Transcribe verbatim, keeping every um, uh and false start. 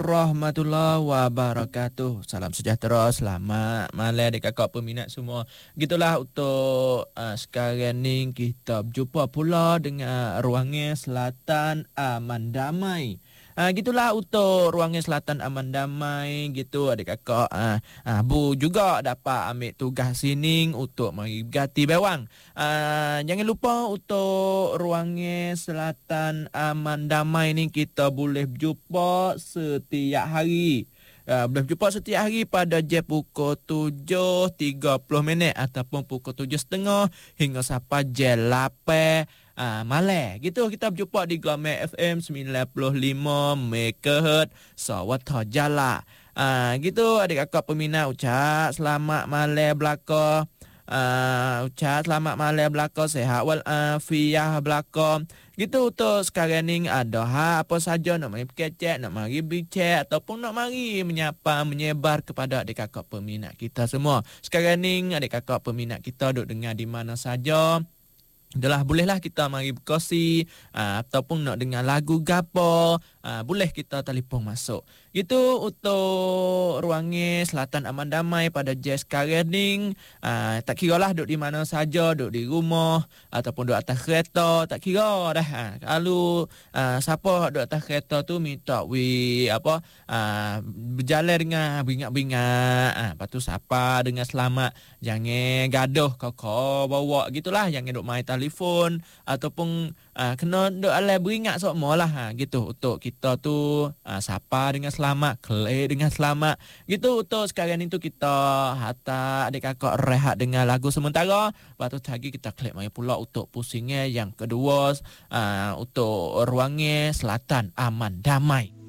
Rahmatullah wabarakatuh. Salam sejahtera, selamat malam dekat kakak peminat semua. Gitulah untuk uh, sekarang ni kita berjumpa pula dengan Ruangan Selatan Aman Damai. Ah uh, gitulah untuk Ruangan Selatan Aman Damai gitu adik kakak. Ah uh, uh, Bu juga dapat ambil tugas sini untuk mari berganti bewang. Uh, jangan lupa untuk Ruangan Selatan Aman Damai ni kita boleh berjumpa setiap hari. Uh, boleh berjumpa setiap hari pada jam pukul tujuh tiga puluh minit ataupun pukul tujuh tiga puluh hingga sampai jam lapan Ah, malam. Gitu kita berjumpa di Glamour F M sembilan puluh lima megahertz Sawat Jala. Ah, gitu adik kakak peminat ucap selamat malam belaka. Ah, ucap selamat malam belaka, sehat wal afiah belaka. Gitu untuk sekarang ni ada ha, apa saja nak mari kecek, nak mari bincang ataupun nak mari menyapa menyebar kepada adik kakak peminat kita semua. Sekarang ni adik kakak peminat kita duk dengar di mana saja. Itulah bolehlah kita mari berkongsi uh, ataupun nak dengar lagu gapo, uh, boleh kita telefon masuk. Itu untuk Ruangan Selatan Aman Damai pada jazz sekarang ni. Uh, tak kira lah duduk di mana saja, duduk di rumah ataupun duduk atas kereta, tak kira dah. Uh, kalau uh, siapa duduk atas kereta tu minta we apa uh, berjalan dengan beringat-beringat. Uh, lepas tu siapa dengan selamat, jangan gaduh kau bawa gitulah, jangan duduk main telefon ataupun uh, kena duk alai beringat semua lah ha, gitu untuk kita tu uh, sapa dengan selamat, kelih dengan selamat gitu. Untuk sekarang itu kita hantar adik kakak rehat dengan lagu sementara, lepas tu lagi kita klik mai pula untuk pusingnya yang kedua uh, untuk Ruangan Selatan Aman Damai.